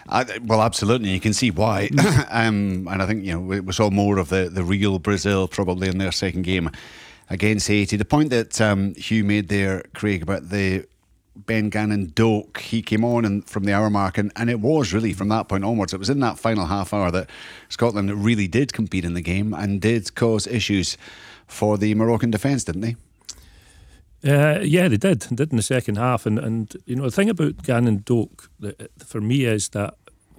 Well, absolutely. You can see why. And I think, we saw more of the real Brazil probably in their second game against Haiti. The point that Hugh made there, Craig, about the Ben Gannon Doak, he came on from the hour mark, and it was really from that point onwards. It was in that final half hour that Scotland really did compete in the game and did cause issues for the Moroccan defence, didn't they? Yeah, they did in the second half. And the thing about Gannon Doak for me is that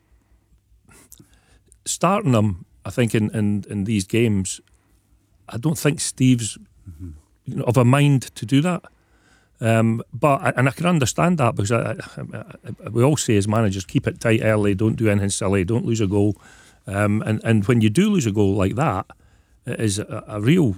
starting them, I think, in these games, I don't think Steve's of a mind to do that. But I can understand that, because we all say as managers, keep it tight early, don't do anything silly, don't lose a goal. And when you do lose a goal like that, it is a real,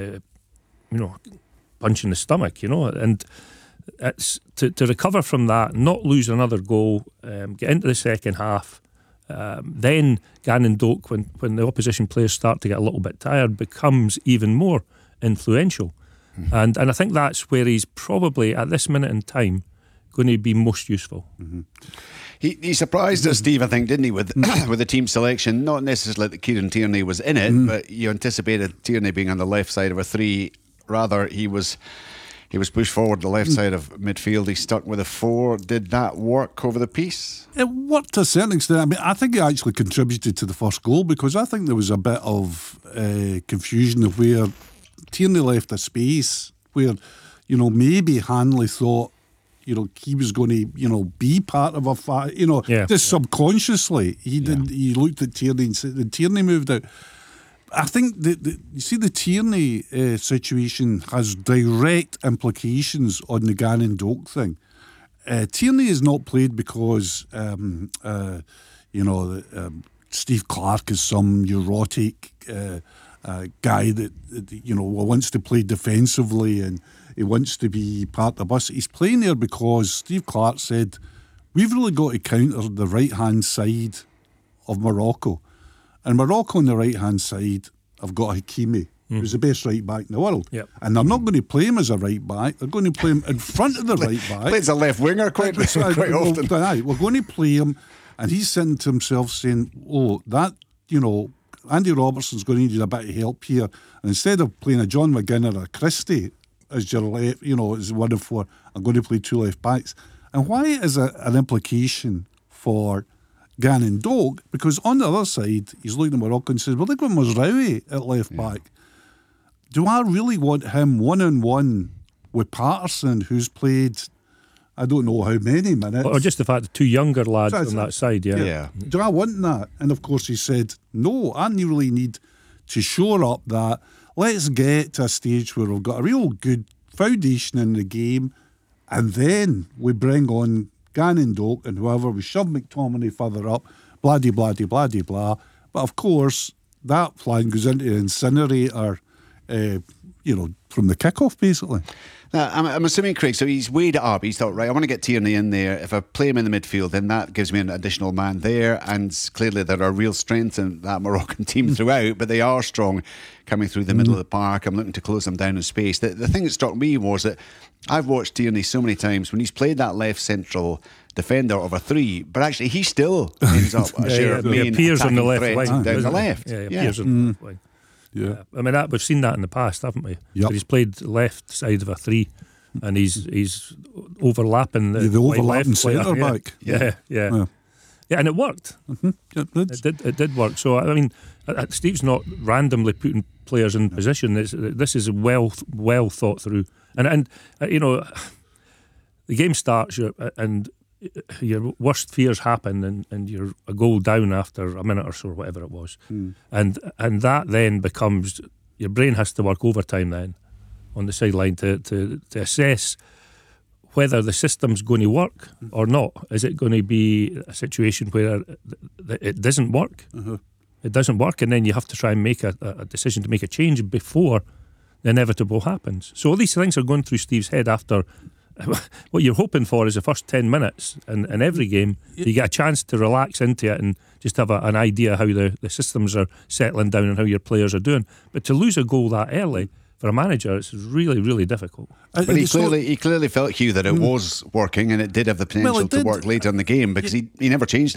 punch in the stomach, and it's to recover from that, not lose another goal, get into the second half. Then Gannon Doak, when the opposition players start to get a little bit tired, becomes even more influential. And I think that's where he's probably, at this minute in time, going to be most useful. He surprised us, Steve, I think, didn't he, with the team selection? Not necessarily that Kieran Tierney was in it, but you anticipated Tierney being on the left side of a three. Rather, he was pushed forward the left side of midfield. He stuck with a 4. Did that work over the piece? It worked to a certain extent. I mean, I think it actually contributed to the first goal, because I think there was a bit of confusion of where Tierney left a space where, maybe Hanley thought, he was going to, be part of a fight, just subconsciously. He did. He looked at Tierney and said, Tierney moved out. I think you see the Tierney situation has direct implications on the Gannon Doak thing. Tierney is not played because Steve Clarke is some neurotic guy that wants to play defensively and he wants to be part of the bus. He's playing there because Steve Clarke said, we've really got to counter the right-hand side of Morocco. And Morocco on the right-hand side have got Hakimi, who's the best right-back in the world. Yep. And they're not going to play him as a right-back. They're going to play him in front of the right-back. Plays a left winger quite often. We're going to play him, and he's saying to himself, saying, Andy Robertson's going to need a bit of help here. And instead of playing a John McGinn or a Christie as your left, as one of 4, I'm going to play 2 left-backs. And why is it an implication for Gannon Doak? Because on the other side, he's looking at Morocco and says, well, look at Mazraoui at left back. Do I really want him one-on-one with Patterson, who's played, I don't know how many minutes? Or just the fact that 2 younger lads on that side, yeah. Do I want that? And of course he said, no, I really need to shore up that. Let's get to a stage where we've got a real good foundation in the game, and then we bring on Gannon Doak and whoever, we shove McTominay further up, blah-de-blah-de-blah-de-blah. But of course, that plan goes into the incinerator, from the kickoff, basically. Now, I'm assuming, Craig, so he's weighed it up. He's thought, right, I want to get Tierney in there. If I play him in the midfield, then that gives me an additional man there. And clearly there are real strengths in that Moroccan team throughout, but they are strong coming through the middle of the park. I'm looking to close them down in space. The thing that struck me was that I've watched Tierney so many times when he's played that left central defender of a 3, but actually he still ends up a share of main appears on the left wing, down the left. Yeah, he appears on the left wing. Yeah. I mean, we've seen that in the past, haven't we? Yep. He's played left side of a 3, and he's overlapping the overlapping centre back. Yeah, and it worked. It did work. So I mean, Steve's not randomly putting players in position. This is well thought through, and the game starts and your worst fears happen, and you're a goal down after a minute or so, or whatever it was, and that then becomes, your brain has to work overtime then on the sideline to assess whether the system's going to work or not. Is it going to be a situation where it doesn't work? It doesn't work, and then you have to try and make a decision to make a change before the inevitable happens. So all these things are going through Steve's head after. What you're hoping for is the first 10 minutes in every game. You get a chance to relax into it and just have an idea how the systems are settling down and how your players are doing. But to lose a goal that early, for a manager, it's really, really difficult. But he clearly felt, Hugh, that it was working, and it did have the potential to work later in the game, because he never changed it.